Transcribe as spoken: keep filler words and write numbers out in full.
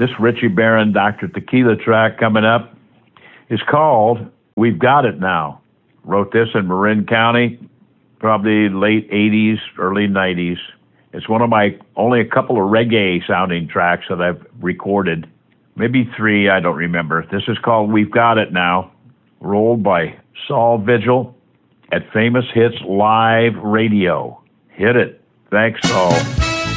This Richie Barron, Doctor Tequila track coming up is called We've Got It Now. Wrote this in Marin County, probably late eighties, early nineties. It's one of my only a couple of reggae-sounding tracks that I've recorded. Maybe three, I don't remember. This is called We've Got It Now, rolled by Saul Vigil at Famous Hits Live Radio. Hit it. Thanks, Saul.